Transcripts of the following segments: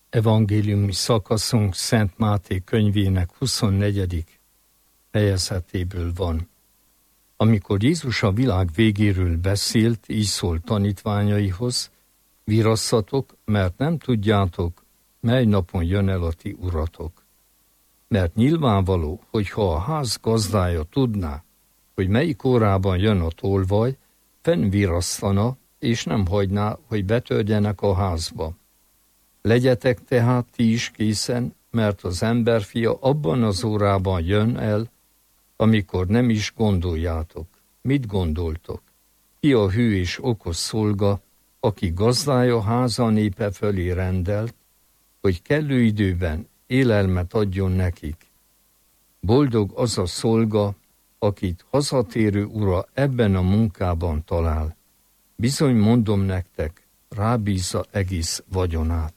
Evangéliumi szakaszunk Szent Máté könyvének 24. fejezetéből van. Amikor Jézus a világ végéről beszélt, így szólt tanítványaihoz: virasszatok, mert nem tudjátok, mely napon jön el a ti uratok. Mert nyilvánvaló, hogy ha a ház gazdája tudná, hogy melyik órában jön a tolvaj, fennvirasztana, és nem hagyná, hogy betörjenek a házba. Legyetek tehát ti is készen, mert az emberfia abban az órában jön el, amikor nem is gondoljátok. Mit gondoltok? Ki a hű és okos szolga, aki gazdája háza népe fölé rendelt, hogy kellő időben élelmet adjon nekik? Boldog az a szolga, akit hazatérő ura ebben a munkában talál. Bizony mondom nektek, rábízza egész vagyonát.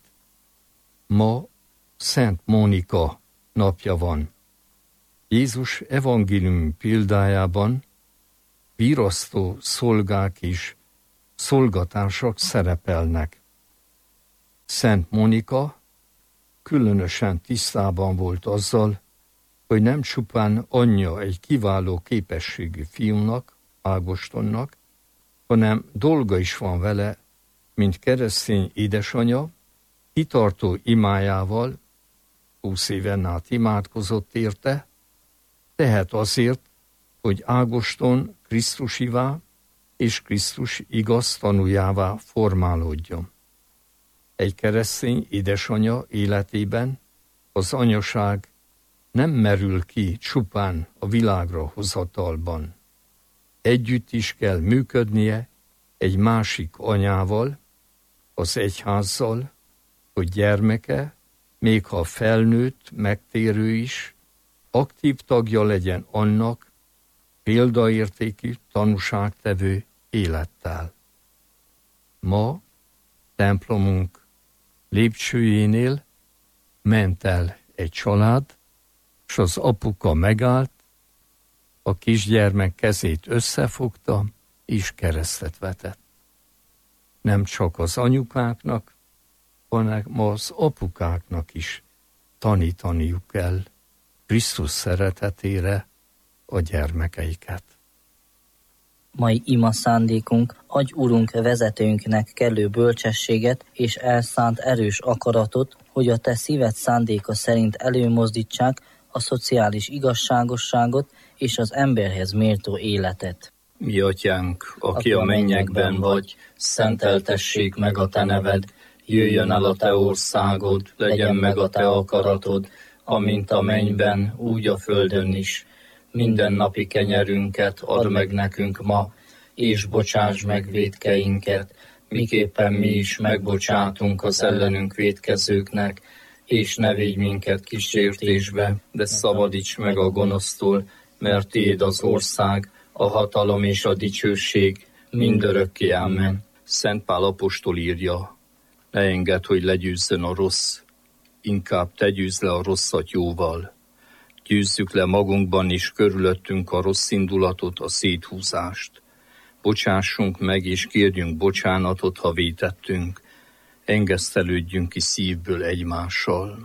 Ma Szent Mónika napja van. Jézus evangélium példájában virasztó szolgák és szolgatársak szerepelnek. Szent Mónika különösen tisztában volt azzal, hogy nem csupán anyja egy kiváló képességű fiúnak, Ágostonnak, hanem dolga is van vele, mint keresztény édesanya, kitartó imájával, 20 éven át imádkozott érte, tehet azért, hogy Ágoston Krisztusivá és Krisztus igaz tanuljává formálódjon. Egy keresztény édesanya életében az anyaság nem merül ki csupán a világra hozatalban. Együtt is kell működnie egy másik anyával, az egyházzal, hogy gyermeke, még ha felnőtt, megtérő is, aktív tagja legyen annak példaértékű, tanúságtevő élettel. Ma templomunk lépcsőjénél ment el egy család, és az apuka megállt, a kisgyermek kezét összefogta, és keresztet vetett. Nem csak az anyukáknak, hanem az apukáknak is tanítaniuk kell Krisztus szeretetére a gyermekeiket. Mai ima szándékunk: adj Urunk vezetőnknek kellő bölcsességet és elszánt erős akaratot, hogy a te szíved szándéka szerint előmozdítsák a szociális igazságosságot és az emberhez méltó életet. Mi atyánk, aki a mennyekben vagy, szenteltessék meg a te neved, jöjjön el a te országod, legyen meg a te akaratod, amint a mennyben, úgy a földön is. Mindennapi kenyerünket add meg nekünk ma, és bocsáss meg vétkeinket, miképpen mi is megbocsátunk az ellenünk vétkezőknek, és ne védj minket kísértésbe, de szabadíts meg a gonosztól, mert tiéd az ország, a hatalom és a dicsőség mindörökké. Amen. Szent Pál apostol írja: ne engedd, hogy legyőzzön a rossz, inkább te győzd le a rosszat jóval. Győzzük le magunkban és körülöttünk a rossz indulatot, a széthúzást. Bocsássunk meg és kérjünk bocsánatot, ha vétettünk. Engesztelődjünk ki szívből egymással.